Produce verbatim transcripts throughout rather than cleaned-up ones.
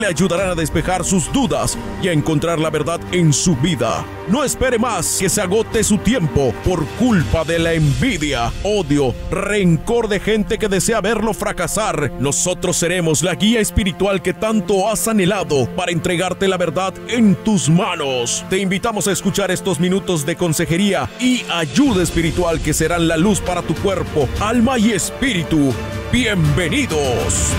le ayudarán a despejar sus dudas y a encontrar la verdad en su vida. No espere más que se agote su tiempo por culpa de la envidia, odio, rencor de gente que desea verlo fracasar. Nosotros seremos la guía espiritual que tanto has anhelado para entregarte la verdad en tus manos. Te invitamos a escuchar estos minutos de consejería y ayuda espiritual que serán la luz para tu cuerpo, alma y espíritu. ¡Bienvenidos!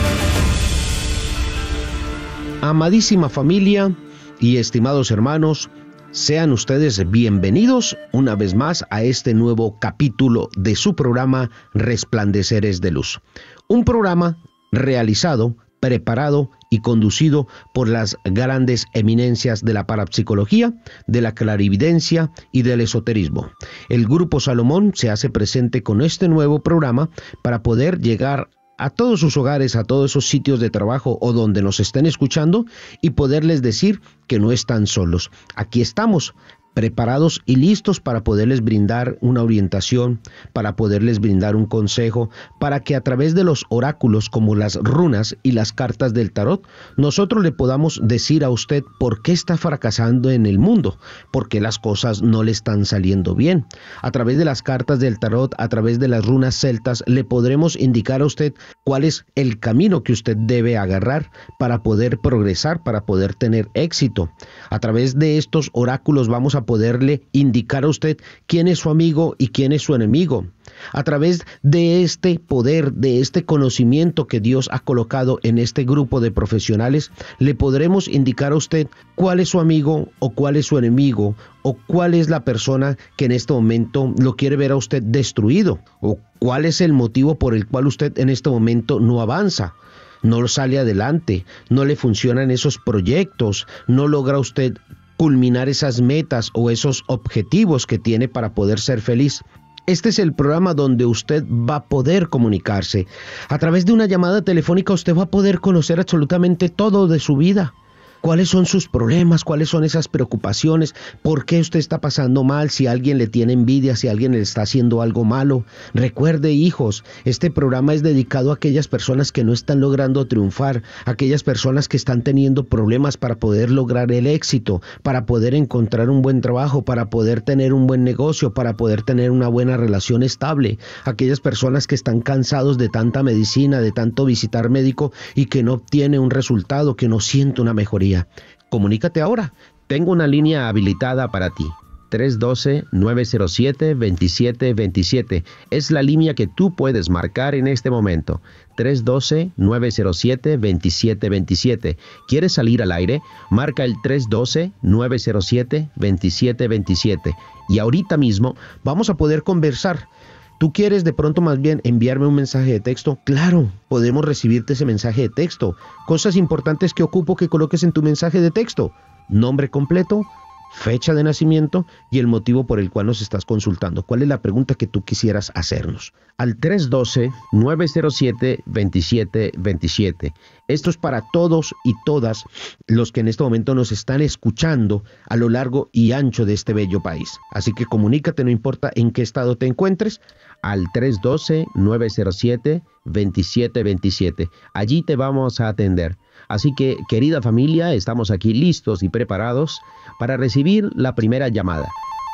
Amadísima familia y estimados hermanos, sean ustedes bienvenidos una vez más a este nuevo capítulo de su programa Resplandeceres de Luz. Un programa realizado, preparado y conducido por las grandes eminencias de la parapsicología, de la clarividencia y del esoterismo. El Grupo Salomón se hace presente con este nuevo programa para poder llegar a todos sus hogares, a todos esos sitios de trabajo o donde nos estén escuchando y poderles decir que no están solos. Aquí estamos, preparados y listos para poderles brindar una orientación, para poderles brindar un consejo, para que a través de los oráculos como las runas y las cartas del tarot, nosotros le podamos decir a usted por qué está fracasando en el mundo, por qué las cosas no le están saliendo bien. A través de las cartas del tarot, a través de las runas celtas, le podremos indicar a usted cuál es el camino que usted debe agarrar para poder progresar, para poder tener éxito. A través de estos oráculos vamos a poderle indicar a usted quién es su amigo y quién es su enemigo. A través de este poder, de este conocimiento que Dios ha colocado en este grupo de profesionales, le podremos indicar a usted cuál es su amigo o cuál es su enemigo o cuál es la persona que en este momento lo quiere ver a usted destruido o cuál es el motivo por el cual usted en este momento no avanza. No sale adelante, no le funcionan esos proyectos, no logra usted culminar esas metas o esos objetivos que tiene para poder ser feliz. Este es el programa donde usted va a poder comunicarse. A través de una llamada telefónica usted va a poder conocer absolutamente todo de su vida. ¿Cuáles son sus problemas? ¿Cuáles son esas preocupaciones? ¿Por qué usted está pasando mal? Si alguien le tiene envidia, si alguien le está haciendo algo malo. Recuerde, hijos, este programa es dedicado a aquellas personas que no están logrando triunfar, aquellas personas que están teniendo problemas para poder lograr el éxito, para poder encontrar un buen trabajo, para poder tener un buen negocio, para poder tener una buena relación estable. Aquellas personas que están cansados de tanta medicina, de tanto visitar médico y que no obtiene un resultado, que no siente una mejoría. Comunícate ahora. Tengo una línea habilitada para ti. tres uno dos, nueve cero siete, dos siete dos siete. Es la línea que tú puedes marcar en este momento. tres uno dos, nueve cero siete, dos siete dos siete. ¿Quieres salir al aire? Marca el tres uno dos, nueve cero siete, dos siete dos siete. Y ahorita mismo vamos a poder conversar. ¿Tú quieres de pronto más bien enviarme un mensaje de texto? Claro, podemos recibirte ese mensaje de texto. Cosas importantes que ocupo que coloques en tu mensaje de texto. Nombre completo, fecha de nacimiento y el motivo por el cual nos estás consultando. ¿Cuál es la pregunta que tú quisieras hacernos? Al tres uno dos, nueve cero siete, dos siete dos siete. Esto es para todos y todas los que en este momento nos están escuchando a lo largo y ancho de este bello país. Así que comunícate, no importa en qué estado te encuentres, al tres uno dos, nueve cero siete, dos siete dos siete. Allí te vamos a atender. Así que, querida familia, estamos aquí listos y preparados para recibir la primera llamada.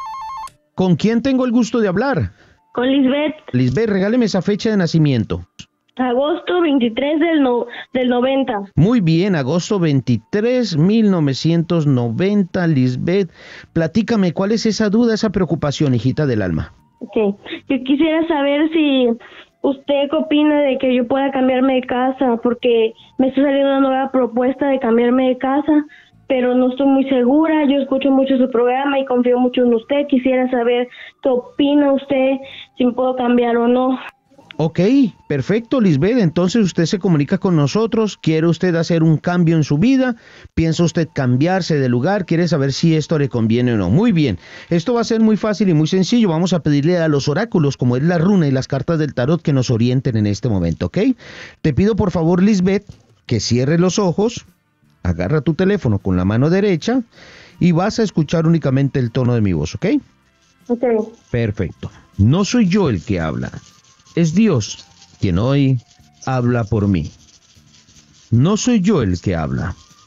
¿Con quién tengo el gusto de hablar? Con Lisbeth. Lisbeth, regáleme esa fecha de nacimiento. Agosto veintitrés del, no, del noventa. Muy bien, agosto veintitrés, mil novecientos noventa, Lisbeth. Platícame, ¿cuál es esa duda, esa preocupación, hijita del alma? Sí, yo quisiera saber si usted qué opina de que yo pueda cambiarme de casa, porque me está saliendo una nueva propuesta de cambiarme de casa, pero no estoy muy segura. Yo escucho mucho su programa y confío mucho en usted. Quisiera saber qué opina usted, si me puedo cambiar o no. Ok, perfecto, Lisbeth. Entonces usted se comunica con nosotros. ¿Quiere usted hacer un cambio en su vida? ¿Piensa usted cambiarse de lugar? ¿Quiere saber si esto le conviene o no? Muy bien. Esto va a ser muy fácil y muy sencillo. Vamos a pedirle a los oráculos, como es la runa y las cartas del tarot, que nos orienten en este momento, ¿ok? Te pido por favor, Lisbeth, que cierre los ojos, agarra tu teléfono con la mano derecha y vas a escuchar únicamente el tono de mi voz, ¿ok? Ok. Perfecto. No soy yo el que habla. Es Dios quien hoy habla por mí. No soy yo el que habla.